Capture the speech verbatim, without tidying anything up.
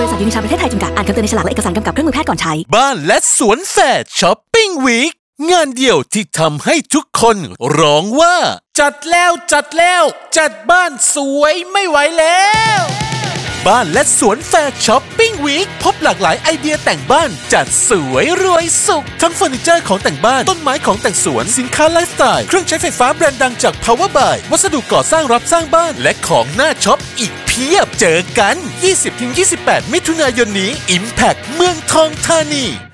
บริษัทยูนิชาประเทศไทยจำกัดอ่านคำเตือนในฉลากและเอกสารกำกับเครื่องมือแพทย์ก่อนใช้บ้านและสวนแฝดช้อปปิ้งวีคงานเดียวที่ทำให้ทุกคนร้องว่าจัดแล้วจัดแล้วจัดบ้านสวยไม่ไหวแล้วบ้านและสวนแฟร์ช้อปปิ้งวีคพบหลากหลายไอเดียแต่งบ้านจัดสวยรวยสุขทั้งเฟอร์นิเจอร์ของแต่งบ้านต้นไม้ของแต่งสวนสินค้าไลฟ์สไตล์เครื่องใช้ไฟฟ้าแบรนด์ดังจาก Power by วัสดุก่อสร้างรับสร้างบ้านและของน่าช็อปอีกเพียบเจอกัน ยี่สิบถึงยี่สิบแปด มิถุนายนนี้ Impact เมืองทองธานี